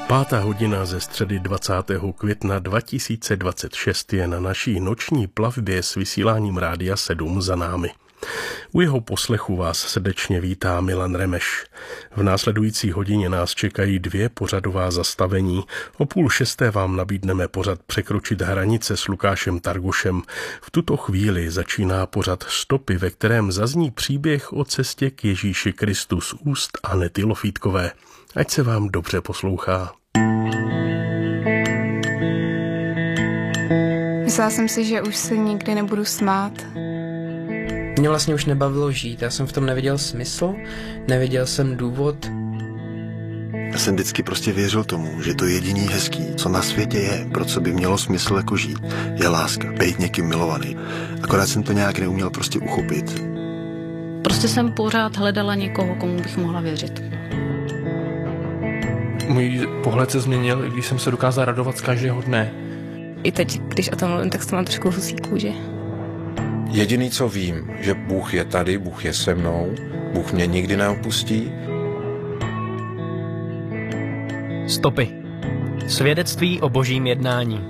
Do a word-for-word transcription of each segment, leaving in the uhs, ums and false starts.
Pátá hodina ze středy dvacátého května dva tisíce dvacet šest je na naší noční plavbě s vysíláním Rádia sedm za námi. U jeho poslechu vás srdečně vítá Milan Remeš. V následující hodině nás čekají dvě pořadová zastavení. O půl šesté vám nabídneme pořad Překročit hranice s Lukášem Targošem. V tuto chvíli začíná pořad Stopy, ve kterém zazní příběh o cestě k Ježíši Kristu z úst Anety Lofítkové. Ať se vám dobře poslouchá. Myslela jsem si, že už se nikdy nebudu smát. Mě vlastně už nebavilo žít, já jsem v tom neviděl smysl, neviděl jsem důvod. Já jsem vždycky prostě věřil tomu, že to jediný hezký, co na světě je, pro co by mělo smysl jako žít, je láska, být někým milovaný. Akorát jsem to nějak neuměl prostě uchopit. Prostě jsem pořád hledala někoho, komu bych mohla věřit. Můj pohled se změnil, když jsem se dokázal radovat z každého dne. I teď, když o tom mluvím, tak to mám trošku husí kůži. Jediný, co vím, že Bůh je tady, Bůh je se mnou, Bůh mě nikdy neopustí. Stopy. Svědectví o božím jednání.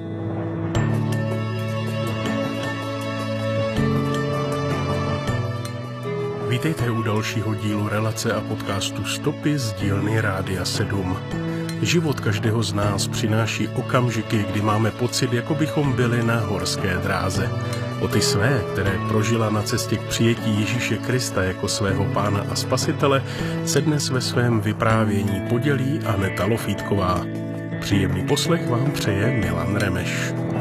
Vítejte u dalšího dílu relace a podcastu Stopy z dílny Rádia sedm. Život každého z nás přináší okamžiky, kdy máme pocit, jako bychom byli na horské dráze. O ty své, které prožila na cestě k přijetí Ježíše Krista jako svého pána a spasitele, se dnes ve svém vyprávění podělí Aneta Lofítková. Příjemný poslech vám přeje Milan Remeš.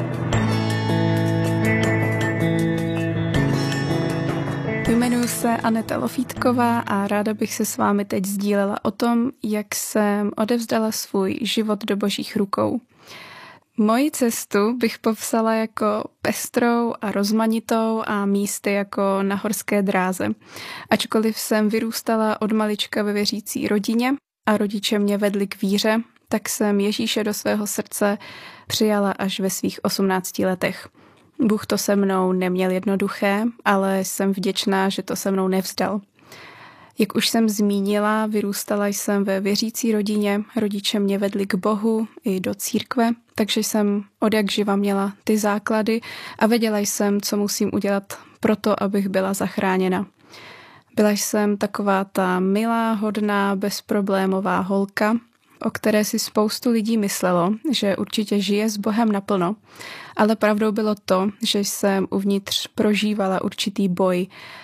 Jmenuji se Aneta Lofítková a ráda bych se s vámi teď sdílela o tom, jak jsem odevzdala svůj život do božích rukou. Moji cestu bych popsala jako pestrou a rozmanitou a místy jako na horské dráze. Ačkoliv jsem vyrůstala od malička ve věřící rodině a rodiče mě vedli k víře, tak jsem Ježíše do svého srdce přijala až ve svých osmnácti letech. Bůh to se mnou neměl jednoduché, ale jsem vděčná, že to se mnou nevzdal. Jak už jsem zmínila, vyrůstala jsem ve věřící rodině, rodiče mě vedli k Bohu i do církve, takže jsem odjakživa měla ty základy a věděla jsem, co musím udělat pro to, abych byla zachráněna. Byla jsem taková ta milá, hodná, bezproblémová holka, o které si spoustu lidí myslelo, že určitě žije s Bohem naplno, ale pravdou bylo to, že jsem uvnitř prožívala určitý boj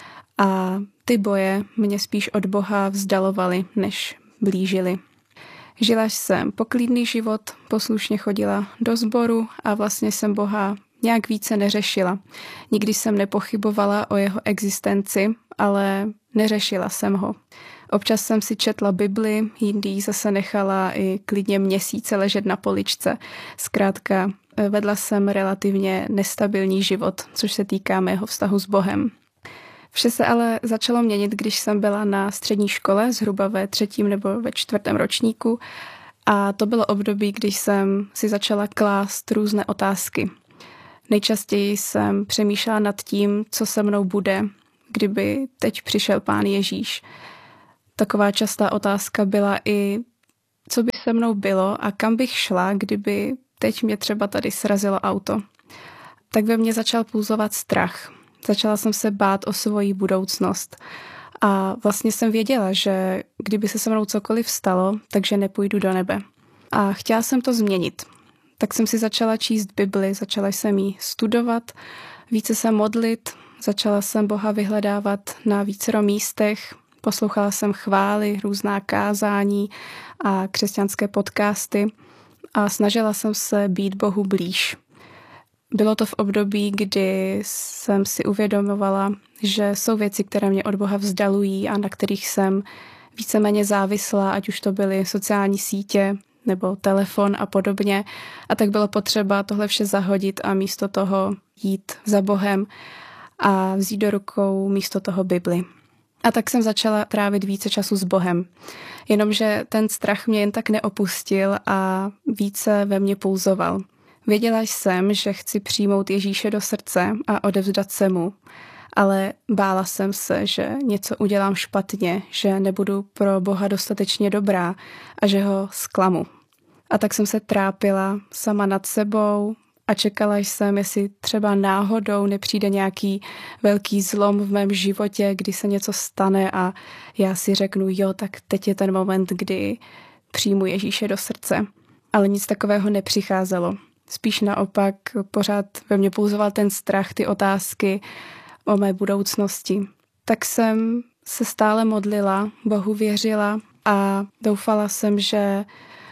a ty boje mě spíš od Boha vzdalovaly, než blížily. Žila jsem poklidný život, poslušně chodila do sboru a vlastně jsem Boha nějak více neřešila. Nikdy jsem nepochybovala o jeho existenci, ale neřešila jsem ho. Občas jsem si četla Bibli, jindy zase nechala i klidně měsíce ležet na poličce. Zkrátka vedla jsem relativně nestabilní život, což se týká mého vztahu s Bohem. Vše se ale začalo měnit, když jsem byla na střední škole, zhruba ve třetím nebo ve čtvrtém ročníku. A to bylo období, když jsem si začala klást různé otázky. Nejčastěji jsem přemýšlela nad tím, co se mnou bude, kdyby teď přišel Pán Ježíš. Taková častá otázka byla i, co by se mnou bylo a kam bych šla, kdyby teď mě třeba tady srazilo auto. Tak ve mně začal pulzovat strach. Začala jsem se bát o svoji budoucnost a vlastně jsem věděla, že kdyby se se mnou cokoliv stalo, takže nepůjdu do nebe. A chtěla jsem to změnit. Tak jsem si začala číst Bibli, začala jsem ji studovat, více se modlit, začala jsem Boha vyhledávat na vícero místech, poslouchala jsem chvály, různá kázání a křesťanské podcasty a snažila jsem se být Bohu blíž. Bylo to v období, kdy jsem si uvědomovala, že jsou věci, které mě od Boha vzdalují a na kterých jsem víceméně závislá, ať už to byly sociální sítě nebo telefon a podobně. A tak bylo potřeba tohle vše zahodit a místo toho jít za Bohem a vzít do rukou místo toho Bibli. A tak jsem začala trávit více času s Bohem. Jenomže ten strach mě jen tak neopustil a více ve mně pulzoval. Věděla jsem, že chci přijmout Ježíše do srdce a odevzdat se mu, ale bála jsem se, že něco udělám špatně, že nebudu pro Boha dostatečně dobrá a že ho zklamu. A tak jsem se trápila sama nad sebou a čekala jsem, jestli třeba náhodou nepřijde nějaký velký zlom v mém životě, kdy se něco stane a já si řeknu, jo, tak teď je ten moment, kdy přijmu Ježíše do srdce. Ale nic takového nepřicházelo. Spíš naopak pořád ve mně pulzoval ten strach, ty otázky o mé budoucnosti. Tak jsem se stále modlila, Bohu věřila a doufala jsem, že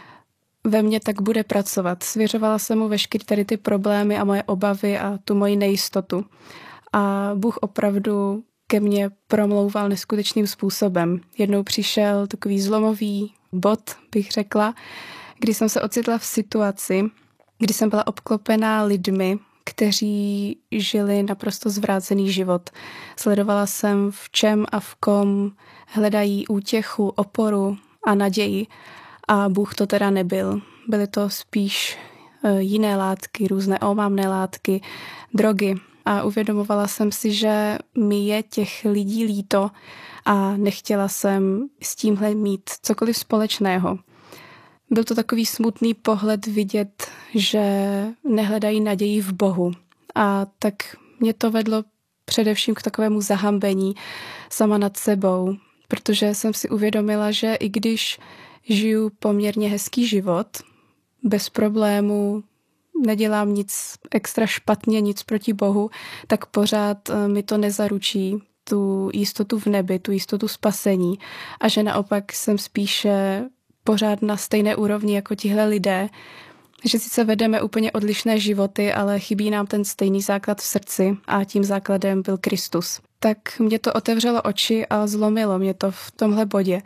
ve mně tak bude pracovat. Svěřovala jsem mu veškeré tady ty problémy a moje obavy a tu moji nejistotu. A Bůh opravdu ke mně promlouval neskutečným způsobem. Jednou přišel takový zlomový bod, bych řekla, kdy jsem se ocitla v situaci, kdy jsem byla obklopená lidmi, kteří žili naprosto zvrácený život. Sledovala jsem, v čem a v kom hledají útěchu, oporu a naději. A Bůh to teda nebyl. Byly to spíš jiné látky, různé omamné látky, drogy. A uvědomovala jsem si, že mi je těch lidí líto a nechtěla jsem s tímhle mít cokoliv společného. Byl to takový smutný pohled vidět, že nehledají naději v Bohu. A tak mě to vedlo především k takovému zahambení sama nad sebou, protože jsem si uvědomila, že i když žiju poměrně hezký život, bez problémů, nedělám nic extra špatně, nic proti Bohu, tak pořád mi to nezaručí tu jistotu v nebi, tu jistotu spasení a že naopak jsem spíše pořád na stejné úrovni jako tihle lidé, že sice vedeme úplně odlišné životy, ale chybí nám ten stejný základ v srdci a tím základem byl Kristus. Tak mě to otevřelo oči a zlomilo mě to v tomhle bodě.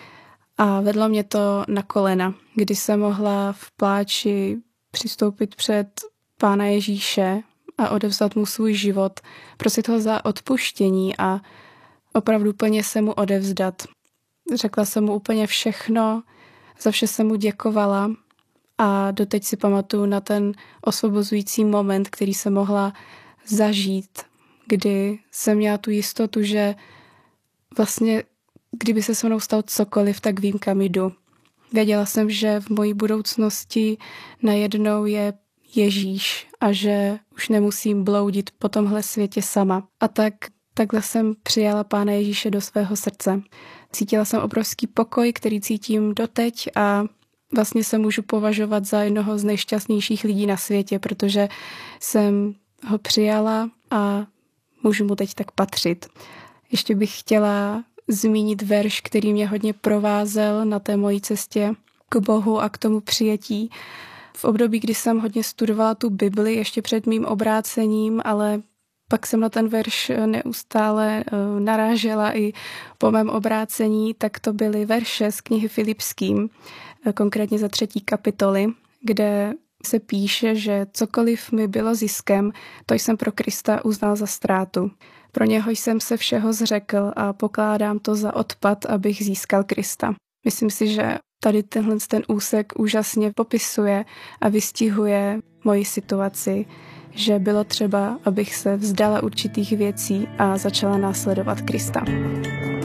A vedlo mě to na kolena, kdy jsem mohla v pláči přistoupit před Pána Ježíše a odevzdat mu svůj život, prosit ho za odpuštění a opravdu plně se mu odevzdat. Řekla jsem mu úplně všechno, za vše jsem mu děkovala a doteď si pamatuju na ten osvobozující moment, který jsem mohla zažít, kdy jsem měla tu jistotu, že vlastně kdyby se se mnou stalo cokoliv, tak vím, kam jdu. Věděla jsem, že v mojí budoucnosti najednou je Ježíš a že už nemusím bloudit po tomhle světě sama. A tak takhle jsem přijala Pána Ježíše do svého srdce. Cítila jsem obrovský pokoj, který cítím doteď a vlastně se můžu považovat za jednoho z nejšťastnějších lidí na světě, protože jsem ho přijala a můžu mu teď tak patřit. Ještě bych chtěla zmínit verš, který mě hodně provázel na té mojí cestě k Bohu a k tomu přijetí. V období, kdy jsem hodně studovala tu Bibli ještě před mým obrácením, ale pak jsem na ten verš neustále narážela i po mém obrácení, tak to byly verše z knihy Filipským, konkrétně za třetí kapitoly, kde se píše, že cokoliv mi bylo ziskem, to jsem pro Krista uznal za ztrátu. Pro něho jsem se všeho zřekl a pokládám to za odpad, abych získal Krista. Myslím si, že tady tenhle ten úsek úžasně popisuje a vystihuje moji situaci, že bylo třeba, abych se vzdala určitých věcí a začala následovat Krista.